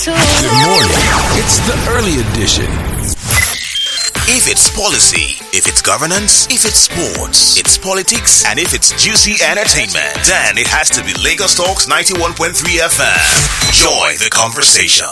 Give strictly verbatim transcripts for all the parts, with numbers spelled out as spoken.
Good morning. It's the early edition. If it's policy, if it's governance, if it's sports, it's politics, and if it's juicy entertainment, then it has to be Lagos Talks ninety-one point three F M. Join the conversation.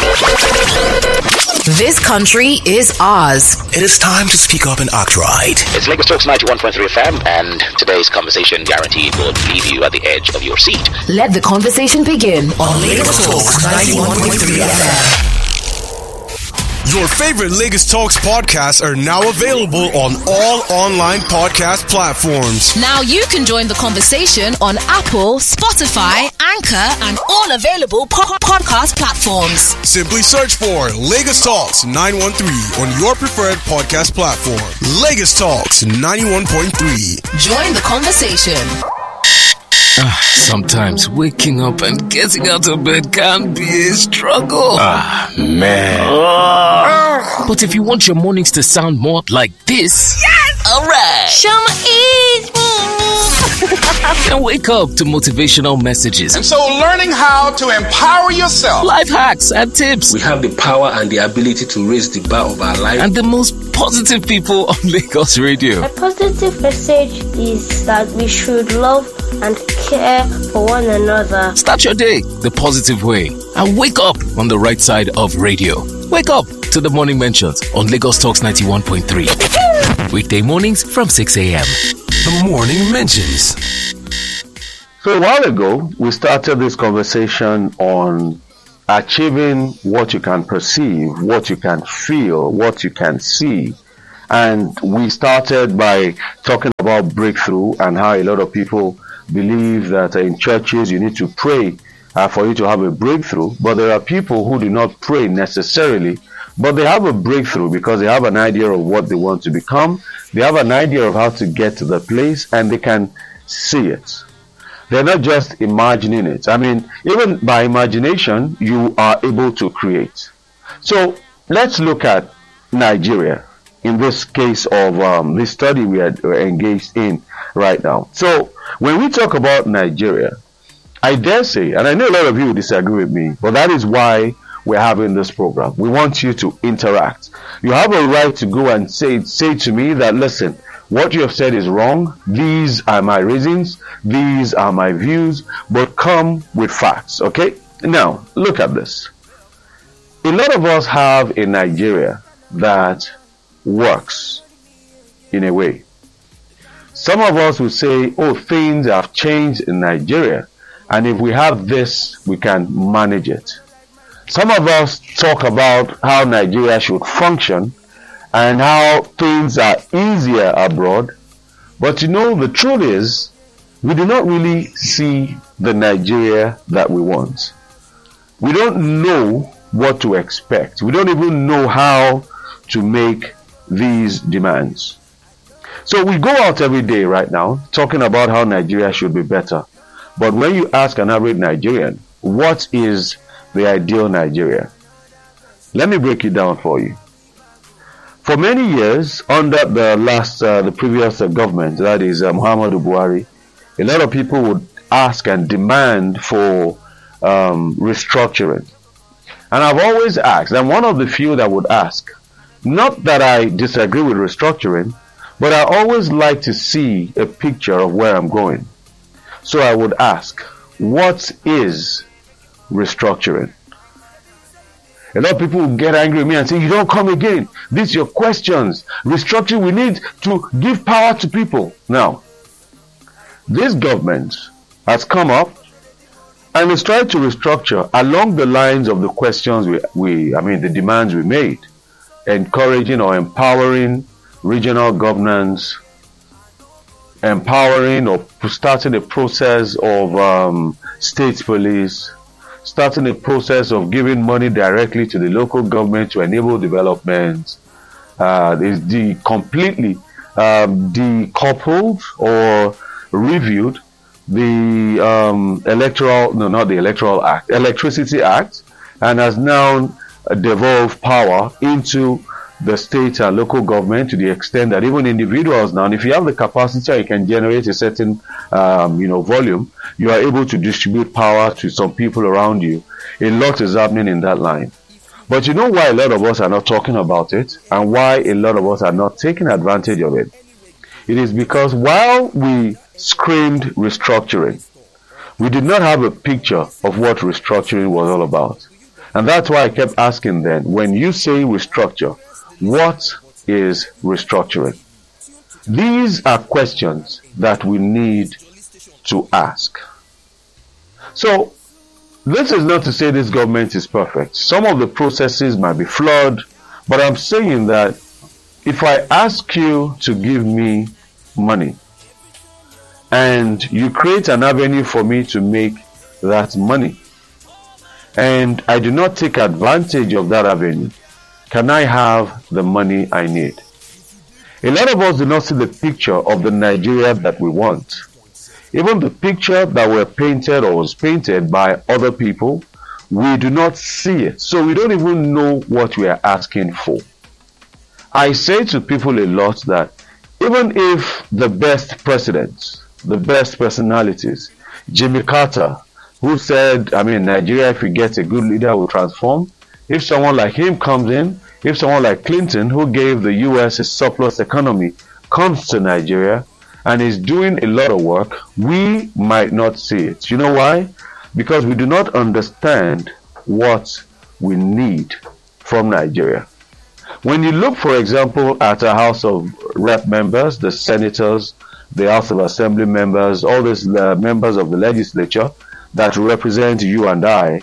This country is ours. It is time to speak up and act right. It's Lagos Talks ninety-one point three F M, and today's conversation guaranteed will leave you at the edge of your seat. Let the conversation begin on Lagos Talks ninety-one point three F M. Your favorite Lagos Talks podcasts are now available on all online podcast platforms. Now you can join the conversation on Apple, Spotify, Anchor, and all available po- podcast platforms. Simply search for Lagos Talks nine one three on your preferred podcast platform. Lagos Talks ninety-one point three. Join the conversation. Sometimes waking up and getting out of bed can be a struggle. Ah, man. But if you want your mornings to sound more like this, Yes! Alright! Shama is Then wake up to motivational messages. And so learning how to empower yourself. Life hacks and tips. We have the power and the ability to raise the bar of our life. And the most positive people on Lagos Radio. A positive message is that we should love and care for one another. Start your day the positive way and wake up on the right side of radio. Wake up to the morning mentions on Lagos Talks ninety-one point three. Weekday mornings from six a.m. The morning mentions. So a while ago, we started this conversation on achieving what you can perceive, what you can feel, what you can see. And we started by talking about breakthrough and how a lot of people believe that in churches you need to pray uh, for you to have a breakthrough. But there are people who do not pray necessarily, but they have a breakthrough because they have an idea of what they want to become. They have an idea of how to get to the place, and they can see it. They're not just imagining it. I mean, even by imagination, you are able to create. So let's look at Nigeria in this case of um, this study we are engaged in right now. So when we talk about Nigeria, I dare say, and I know a lot of you will disagree with me, but that is why we're having this program. We want you to interact. You have a right to go and say, say to me that, listen, what you have said is wrong. These are my reasons. These are my views, but come with facts, okay? Now, look at this. A lot of us have a Nigeria that works in a way. Some of us will say, oh, things have changed in Nigeria, and if we have this, we can manage it. Some of us talk about how Nigeria should function and how things are easier abroad. But you know, the truth is, we do not really see the Nigeria that we want. We don't know what to expect. We don't even know how to make these demands. So we go out every day right now talking about how Nigeria should be better. But when you ask an average Nigerian, what is the ideal Nigeria? Let me break it down for you. For many years, under the last, uh, the previous uh, government, that is uh, Muhammadu Buhari, a lot of people would ask and demand for um, restructuring. And I've always asked, and one of the few that would ask, not that I disagree with restructuring, but I always like to see a picture of where I'm going. So I would ask, what is restructuring? A lot of people will get angry with me and say, you don't come again. These are your questions. Restructuring, we need to give power to people. Now, this government has come up and is trying to restructure along the lines of the questions we, we I mean, the demands we made, encouraging or empowering regional governance, empowering or starting a process of um, state police, starting a process of giving money directly to the local government to enable development. Uh, is the completely um, decoupled or reviewed the um, electoral, no, not the electoral act, electricity act, and has now devolved power into the state and local government to the extent that even individuals now, if you have the capacity, you can generate a certain, um, you know, volume, you are able to distribute power to some people around you. A lot is happening in that line. But you know why a lot of us are not talking about it, and why a lot of us are not taking advantage of it? It is because while we screamed restructuring, we did not have a picture of what restructuring was all about. And that's why I kept asking then, when you say restructure, what is restructuring? These are questions that we need to ask. So, this is not to say this government is perfect. Some of the processes might be flawed, but I'm saying that if I ask you to give me money, and you create an avenue for me to make that money, and I do not take advantage of that avenue, can I have the money I need? A lot of us do not see the picture of the Nigeria that we want. Even the picture that were painted or was painted by other people, we do not see it. So we don't even know what we are asking for. I say to people a lot that even if the best presidents, the best personalities, Jimmy Carter, who said, I mean, Nigeria, if we get a good leader, will transform. If someone like him comes in, if someone like Clinton, who gave the U S a surplus economy, comes to Nigeria and is doing a lot of work, we might not see it. You know why? Because we do not understand what we need from Nigeria. When you look, for example, at a House of Rep members, the senators, the House of Assembly members, all these uh, members of the legislature that represent you and I,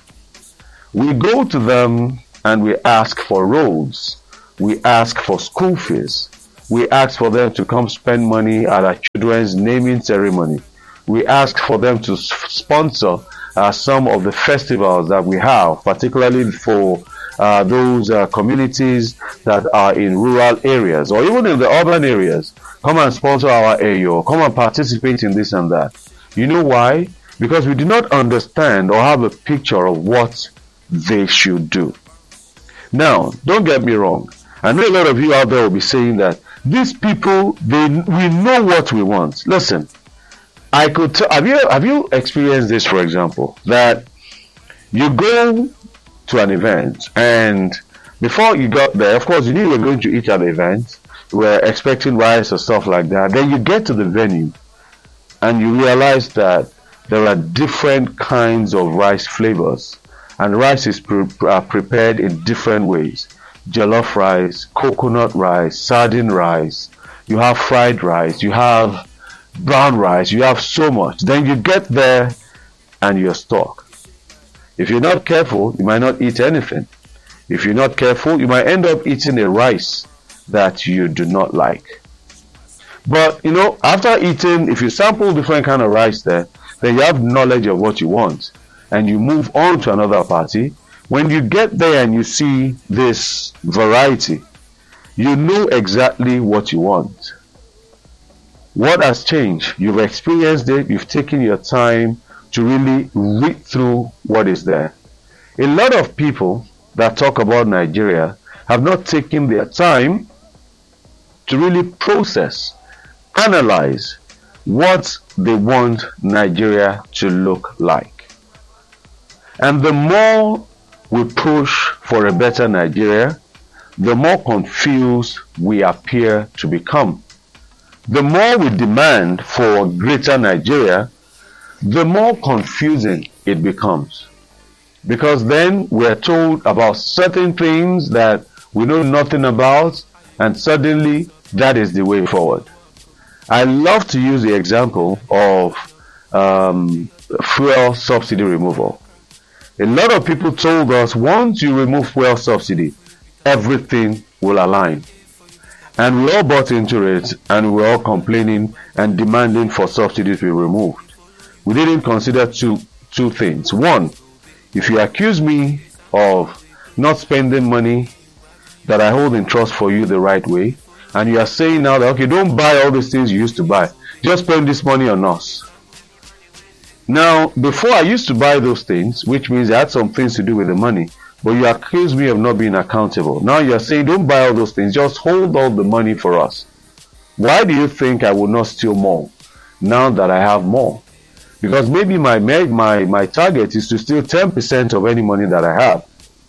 we go to them and we ask for roads, we ask for school fees, we ask for them to come spend money at our children's naming ceremony, we ask for them to sponsor uh, some of the festivals that we have, particularly for uh, those uh, communities that are in rural areas or even in the urban areas. Come and sponsor our A O, come and participate in this and that. You know why? Because we do not understand or have a picture of what they should do. Now, don't get me wrong. I know a lot of you out there will be saying that these people, they we know what we want. Listen, I could t- have you have you experienced this, for example, that you go to an event and before you got there, of course, you knew you were going to eat at the event, you were expecting rice or stuff like that. Then you get to the venue and you realize that there are different kinds of rice flavors, and rice is pre- uh, prepared in different ways. Jollof rice, coconut rice, sardine rice, you have fried rice, you have brown rice, you have so much. Then you get there and you're stuck. If you're not careful, you might not eat anything. If you're not careful, you might end up eating a rice that you do not like. But, you know, after eating, if you sample different kind of rice there, then you have knowledge of what you want and you move on to another party. When you get there and you see this variety, you know exactly what you want. What has changed? You've experienced it, you've taken your time to really read through what is there. A lot of people that talk about Nigeria have not taken their time to really process, analyze what they want Nigeria to look like. And the more we push for a better Nigeria, the more confused we appear to become. The more we demand for greater Nigeria, the more confusing it becomes. Because then we're told about certain things that we know nothing about, and suddenly that is the way forward. I love to use the example of um, fuel subsidy removal. A lot of people told us once you remove fuel subsidy, everything will align. And we all bought into it, and we were all complaining and demanding for subsidies to be removed. We didn't consider two two things. One, if you accuse me of not spending money that I hold in trust for you the right way, and you are saying now that, okay, don't buy all these things you used to buy, just spend this money on us. Now, before I used to buy those things, which means I had some things to do with the money, but you accuse me of not being accountable. Now you're saying, don't buy all those things, just hold all the money for us. Why do you think I will not steal more now that I have more? Because maybe my my my target is to steal ten percent of any money that I have.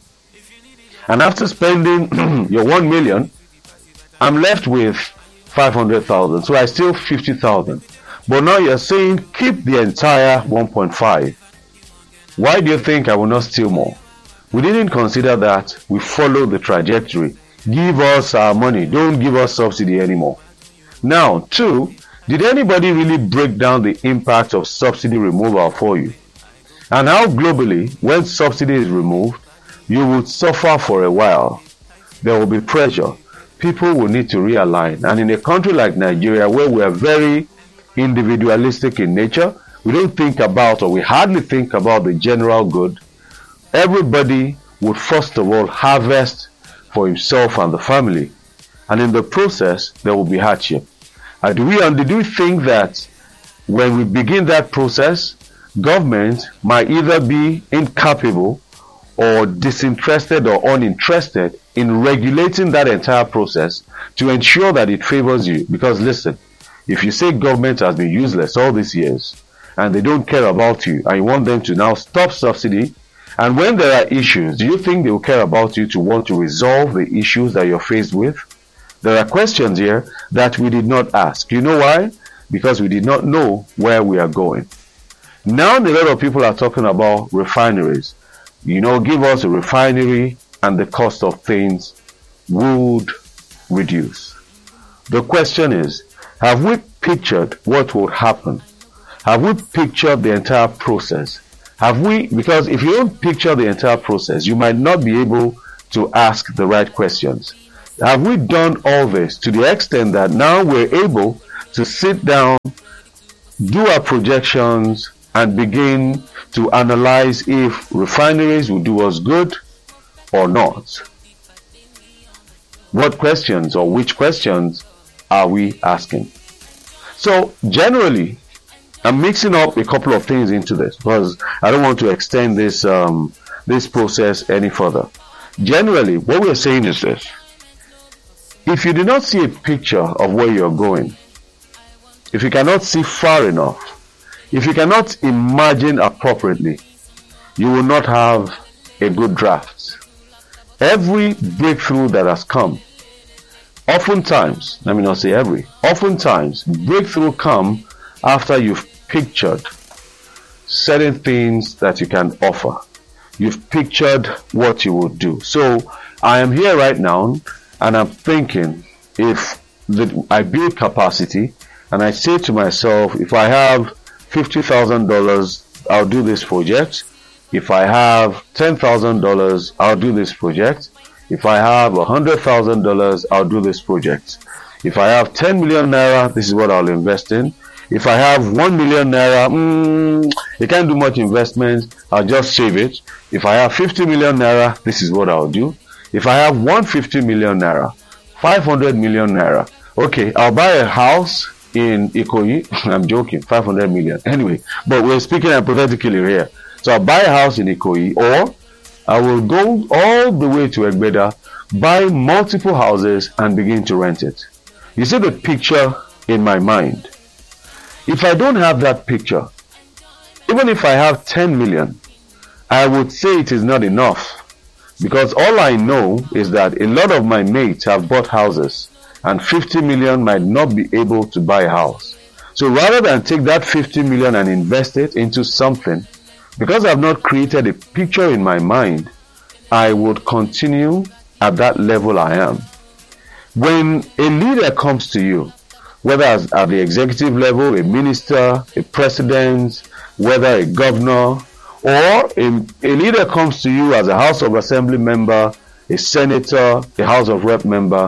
And after spending your one million, I'm left with five hundred thousand. So I steal fifty thousand. But now you're saying keep the entire one point five. Why do you think I will not steal more? We didn't consider that. We followed the trajectory. Give us our money. Don't give us subsidy anymore. Now, two, did anybody really break down the impact of subsidy removal for you? And how globally, when subsidy is removed, you would suffer for a while. There will be pressure. People will need to realign. And in a country like Nigeria, where we are very individualistic in nature, we don't think about, or we hardly think about the general good. Everybody would first of all harvest for himself and the family. And in the process, there will be hardship. And do we, and do we think that when we begin that process, government might either be incapable or disinterested or uninterested in regulating that entire process to ensure that it favors you? Because listen, if you say government has been useless all these years and they don't care about you and you want them to now stop subsidy, and when there are issues, do you think they will care about you to want to resolve the issues that you're faced with? There are questions here that we did not ask. You know why? Because we did not know where we are going. Now a lot of people are talking about refineries. You know, give us a refinery and the cost of things would reduce. The question is, have we pictured what would happen? Have we pictured the entire process? Have we, because if you don't picture the entire process, you might not be able to ask the right questions. Have we done all this to the extent that now we're able to sit down, do our projections, and begin to analyze if refineries will do us good or not? What questions or which questions are we asking? So generally, I'm mixing up a couple of things into this because I don't want to extend this um, this process any further. Generally, what we're saying is this. If you do not see a picture of where you're going, if you cannot see far enough, if you cannot imagine appropriately, you will not have a good draft. Every breakthrough that has come, oftentimes, let me not say every, oftentimes breakthrough come after you've pictured certain things that you can offer. You've pictured what you would do. So I am here right now and I'm thinking, if the, I build capacity and I say to myself, if I have fifty thousand dollars, I'll do this project. If I have ten thousand dollars, I'll do this project. If I have one hundred thousand dollars, I'll do this project. If I have ten million naira, this is what I'll invest in. If I have one million naira, mm, you can't do much investment, I'll just save it. If I have fifty million naira, this is what I'll do. If I have one hundred fifty million naira, five hundred million naira, okay, I'll buy a house in Ikoyi. I'm joking, five hundred million. Anyway, but we're speaking hypothetically here. So I'll buy a house in Ikoyi, or I will go all the way to Egbeda, buy multiple houses and begin to rent it. You see the picture in my mind. If I don't have that picture, even if I have ten million, I would say it is not enough. Because all I know is that a lot of my mates have bought houses and fifty million might not be able to buy a house. So rather than take that fifty million and invest it into something, because I've not created a picture in my mind, I would continue at that level I am. When a leader comes to you, whether at the executive level, a minister, a president, whether a governor, or a, a leader comes to you as a House of Assembly member, a senator, a House of Rep member,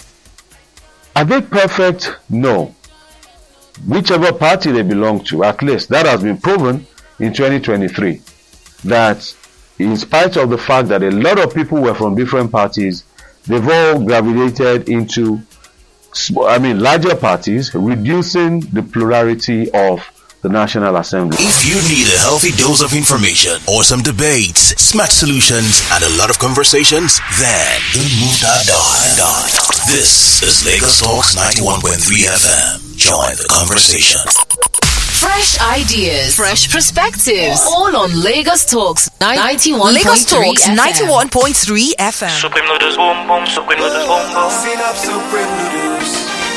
are they perfect? No. Whichever party they belong to, at least that has been proven in twenty twenty-three. That in spite of the fact that a lot of people were from different parties, they've all gravitated into, I mean, larger parties, reducing the plurality of the National Assembly. If you need a healthy dose of information, awesome debates, smart solutions, and a lot of conversations, then don't move that dial. This is Lagos Talks ninety-one point three F M. Join the conversation. Fresh ideas, fresh perspectives, all on Lagos Talks ninety-one point three Lagos Talks ninety-one point three F M. Supreme noodles boom boom, supreme noodles boom boom. Supreme noodles.